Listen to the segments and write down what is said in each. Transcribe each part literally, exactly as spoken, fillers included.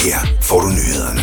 Her får du nyhederne.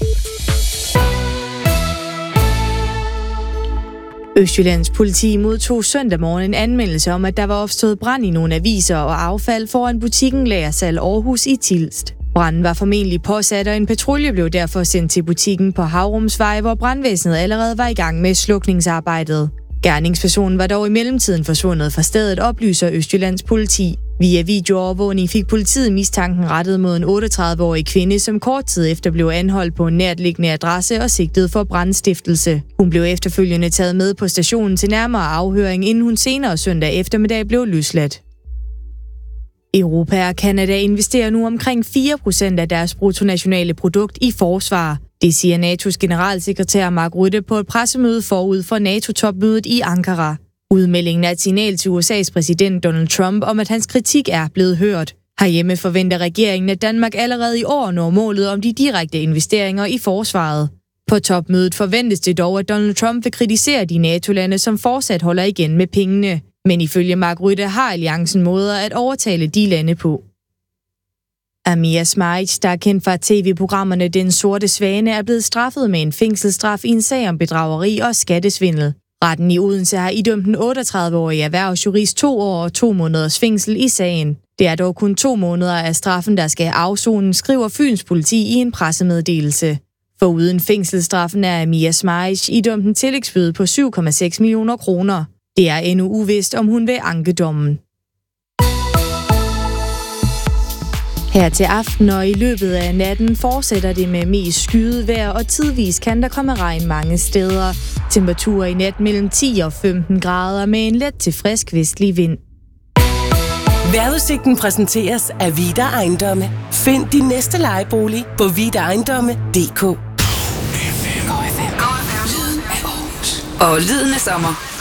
Østjyllands politi modtog søndag morgen en anmeldelse om, at der var opstået brand i nogle aviser og affald foran butikken Lagersal Aarhus i Tilst. Branden var formentlig påsat, og en patrulje blev derfor sendt til butikken på Havrumsvej, hvor brandvæsenet allerede var i gang med slukningsarbejdet. Gerningspersonen var dog i mellemtiden forsvundet fra stedet, oplyser Østjyllands politi. Via videoovervågning fik politiet mistanken rettet mod en otteogtredive-årig kvinde, som kort tid efter blev anholdt på en nærtliggende adresse og sigtet for brandstiftelse. Hun blev efterfølgende taget med på stationen til nærmere afhøring, inden hun senere søndag eftermiddag blev løsladt. Europa og Canada investerer nu omkring fire procent af deres bruttonationale produkt i forsvar. Det siger N A T O's generalsekretær Mark Rutte på et pressemøde forud for NATO-topmødet i Ankara. Udmeldingen er et signal til U S A's præsident Donald Trump om, at hans kritik er blevet hørt. Herhjemme forventer regeringen, at Danmark allerede i år når målet om de direkte investeringer i forsvaret. På topmødet forventes det dog, at Donald Trump vil kritisere de NATO-lande, som fortsat holder igen med pengene. Men ifølge Mark Rutte har alliancen måder at overtale de lande på. Amir Smajic, der er kendt fra tv-programmerne Den Sorte Svane, er blevet straffet med en fængselsstraf i en sag om bedrageri og skattesvindel. Retten i Odense har idømt den otteogtredive-årige erhvervsjurist to år og to måneders fængsel i sagen. Det er dog kun to måneder af straffen, der skal afsones, skriver Fyns politi i en pressemeddelelse. Foruden fængselsstraffen er Amir Smajic idømt en tillægsbøde på syv komma seks millioner kroner. Det er endnu uvist, om hun vil anke dommen. Her til aften og i løbet af natten fortsætter det med mest skyet vejr, og tidvis kan der komme regn mange steder. Temperaturer i nat mellem ti og femten grader med en let til frisk vestlig vind. Vejrudsigten præsenteres af Vida Ejendomme. Find din næste lejebolig på vida ejendomme punktum d k. Lyden af Aarhus. Og lyden af sommer.